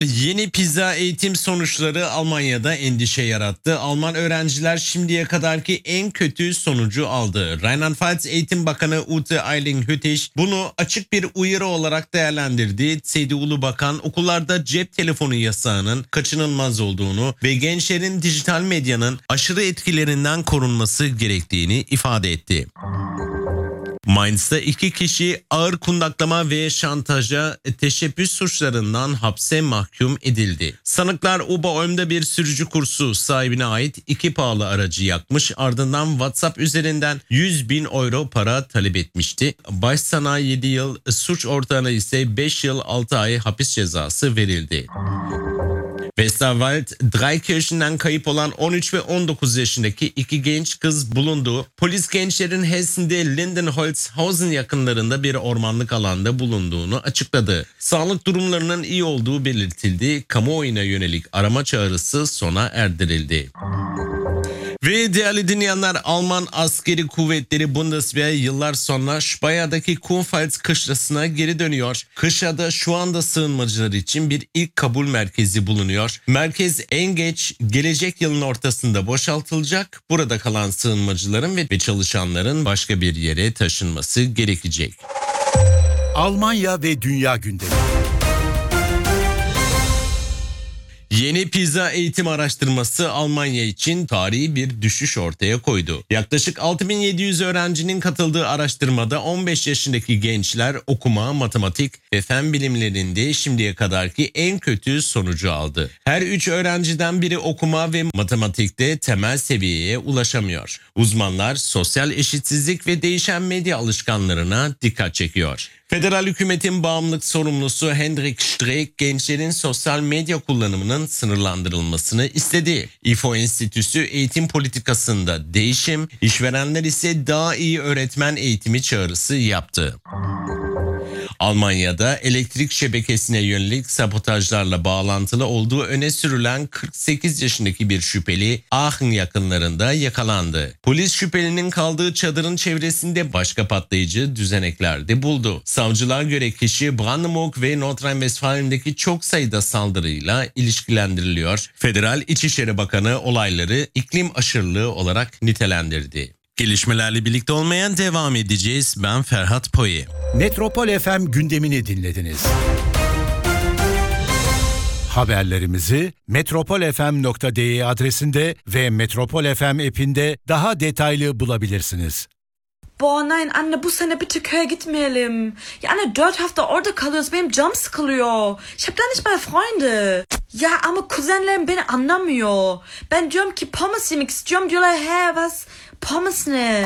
Yeni pizza eğitim sonuçları Almanya'da endişe yarattı. Alman öğrenciler şimdiye kadarki en kötü sonucu aldı. Rheinland-Pfalz Eğitim Bakanı Ute Eiling-Hüttich bunu açık bir uyarı olarak değerlendirdi. CDU'lu bakan okullarda cep telefonu yasağının kaçınılmaz olduğunu ve gençlerin dijital medyanın aşırı etkilerinden korunması gerektiğini ifade etti. Mainz'da 2 kişi ağır kundaklama ve şantaja teşebbüs suçlarından hapse mahkum edildi. Sanıklar Oberolm'da bir sürücü kursu sahibine ait 2 pahalı aracı yakmış, ardından WhatsApp üzerinden 100.000 euro para talep etmişti. Başsana 7 yıl, suç ortağına ise 5 yıl 6 ay hapis cezası verildi. Westerwald, Dreikirchen'den kayıp olan 13 ve 19 yaşındaki 2 genç kız bulundu. Polis gençlerin Hessen'de Lindenholzhausen yakınlarında bir ormanlık alanda bulunduğunu açıkladı. Sağlık durumlarının iyi olduğu belirtildi. Kamuoyuna yönelik arama çağrısı sona erdirildi. Ve değerli dinleyenler, Alman askeri kuvvetleri Bundeswehr yıllar sonra Speye'daki Kurpfalz kışlasına geri dönüyor. Kışlada şu anda sığınmacılar için bir ilk kabul merkezi bulunuyor. Merkez en geç gelecek yılın ortasında boşaltılacak. Burada kalan sığınmacıların ve çalışanların başka bir yere taşınması gerekecek. Almanya ve dünya gündemi. Yeni pizza eğitim araştırması Almanya için tarihi bir düşüş ortaya koydu. Yaklaşık 6.700 öğrencinin katıldığı araştırmada 15 yaşındaki gençler okuma, matematik ve fen bilimlerinde şimdiye kadarki en kötü sonucu aldı. Her 3 öğrenciden biri okuma ve matematikte temel seviyeye ulaşamıyor. Uzmanlar sosyal eşitsizlik ve değişen medya alışkanlarına dikkat çekiyor. Federal hükümetin bağımlılık sorumlusu Hendrik Streeck gençlerin sosyal medya kullanımının sınırlandırılmasını istedi. İFO Enstitüsü eğitim politikasında değişim, işverenler ise daha iyi öğretmen eğitimi çağrısı yaptı. Almanya'da elektrik şebekesine yönelik sabotajlarla bağlantılı olduğu öne sürülen 48 yaşındaki bir şüpheli Aachen yakınlarında yakalandı. Polis şüphelinin kaldığı çadırın çevresinde başka patlayıcı düzenekler de buldu. Savcılığa göre kişi Brandenburg ve Nordrhein-Westfalen'deki çok sayıda saldırıyla ilişkilendiriliyor. Federal İçişleri Bakanı olayları iklim aşırılığı olarak nitelendirdi. Gelişmelerle birlikte olmaya devam edeceğiz. Ben Ferhat Poyi. Metropol FM gündemini dinlediniz. Haberlerimizi metropolfm.de adresinde ve Metropol FM app'inde daha detaylı bulabilirsiniz. Boah nein Anne, bu sene bitte köye gitmeyelim. Ya Anne, dört hafta orada kalıyoruz, benim canım sıkılıyor. Ich hab da nicht mal Freunde. Ya ama kuzenlerim beni anlamıyor. Ben diyorum ki pommes yemek istiyorum, diyorlar he was, pommes ne?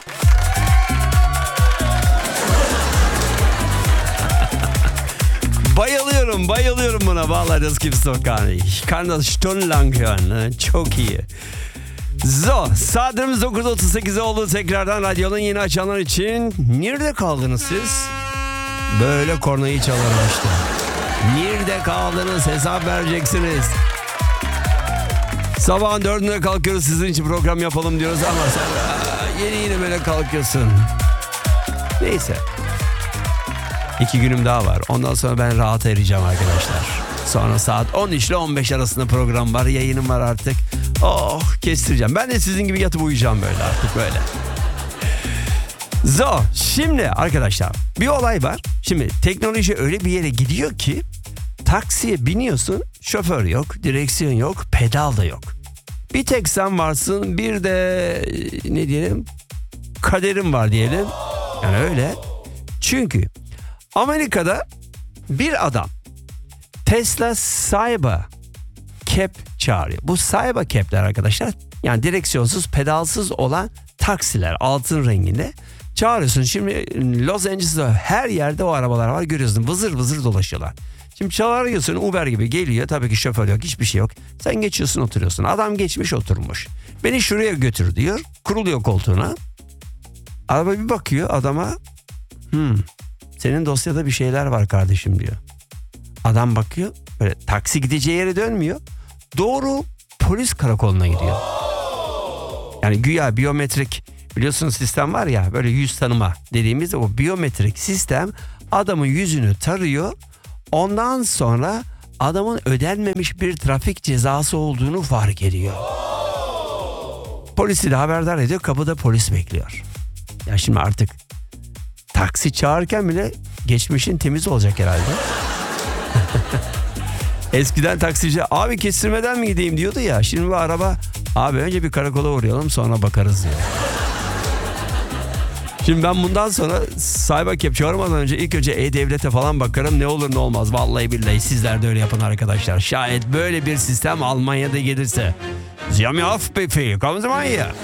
Bayılıyorum buna. Vallahi das gibt's doch gar nicht. Ich kann das stundenlang hören. Ne? Çok iyi. So, saatimiz 9.38 oldu. Tekrardan radyonun yeni açanlar için nerede kaldınız siz? Böyle kornayı çalarım işte. Nerede kaldınız, hesap vereceksiniz. Sabahın 4'ünde kalkıyoruz, sizin için program yapalım diyoruz ama sen yeni böyle kalkıyorsun. Neyse. 2 günüm daha var. Ondan sonra ben rahat ereceğim arkadaşlar. Sonra saat 13 ile 15 arasında program var. Yayınım var artık. Oh, kestireceğim. Ben de sizin gibi yatıp uyuyacağım böyle artık böyle. So, şimdi arkadaşlar bir olay var. Şimdi teknoloji öyle bir yere gidiyor ki taksiye biniyorsun, şoför yok, direksiyon yok, pedal da yok. Bir tek sen varsın, bir de ne diyelim, kaderin var diyelim. Yani öyle. Çünkü Amerika'da bir adam Tesla Cybercab çağırıyor. Bu Cybercab'ler arkadaşlar, yani direksiyonsuz, pedalsız olan taksiler, altın renginde. Çağırıyorsun. Şimdi Los Angeles'ta her yerde o arabalar var, görüyorsun. Vızır vızır dolaşıyorlar. Şimdi çağırıyorsun, Uber gibi geliyor. Tabii ki şoför yok, hiçbir şey yok. Sen geçiyorsun, oturuyorsun. Adam geçmiş, oturmuş. Beni şuraya götür diyor. Kuruluyor koltuğuna. Araba bir bakıyor adama. Senin dosyada bir şeyler var kardeşim diyor. Adam bakıyor. Böyle taksi gideceği yere dönmüyor. Doğru polis karakoluna gidiyor. Yani güya biyometrik, biliyorsunuz sistem var ya, böyle yüz tanıma dediğimiz o biyometrik sistem adamın yüzünü tarıyor. Ondan sonra adamın ödenmemiş bir trafik cezası olduğunu fark ediyor. Polisi de haberdar ediyor. Kapıda polis bekliyor. Ya şimdi artık taksi çağırırken bile geçmişin temiz olacak herhalde. Eskiden taksici abi kestirmeden mi gideyim diyordu ya. Şimdi bu araba abi önce bir karakola uğrayalım sonra bakarız diyor. Şimdi ben bundan sonra Cybercab çağırmadan önce ilk önce E-Devlet'e falan bakarım, ne olur ne olmaz. Vallahi billahi sizler de öyle yapın arkadaşlar. Şayet böyle bir sistem Almanya'da gelirse. Sie haben ja Haftbefehl, kommen Sie mal hier.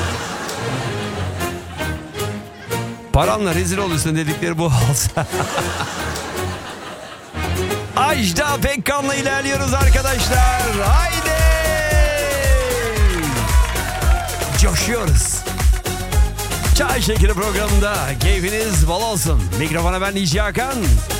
Paranla rezil olursun dedikleri bu olsa. Ajda Pekkan'la ilerliyoruz arkadaşlar. Haydi. Coşuyoruz. Çay Şekeri programında keyfiniz bol olsun. Mikrofona ben Nici Hakan.